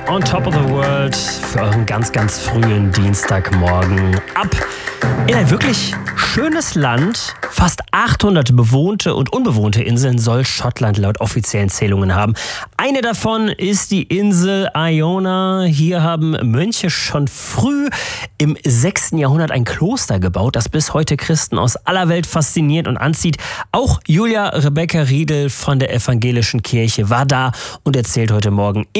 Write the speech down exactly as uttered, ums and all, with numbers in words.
On Top of the World für euren ganz, ganz frühen Dienstagmorgen ab in ein wirklich schönes Land. Fast achthundert bewohnte und unbewohnte Inseln soll Schottland laut offiziellen Zählungen haben. Eine davon ist die Insel Iona. Hier haben Mönche schon früh im sechsten Jahrhundert ein Kloster gebaut, das bis heute Christen aus aller Welt fasziniert und anzieht. Auch Julia Rebecca Riedel von der Evangelischen Kirche war da und erzählt heute Morgen